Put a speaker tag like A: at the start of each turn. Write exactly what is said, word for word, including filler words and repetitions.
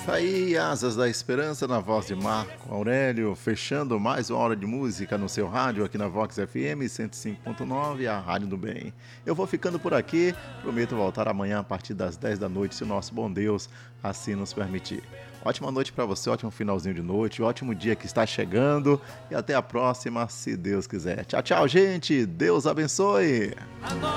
A: Tá aí, Asas da Esperança, na voz de Marco Aurélio, fechando mais uma hora de música no seu rádio, aqui na Vox F M cento e cinco ponto nove, a Rádio do Bem. Eu vou ficando por aqui, prometo voltar amanhã a partir das dez da noite, se o nosso bom Deus assim nos permitir. Ótima noite para você, ótimo finalzinho de noite, ótimo dia que está chegando e até a próxima, se Deus quiser. Tchau, tchau, gente, Deus abençoe!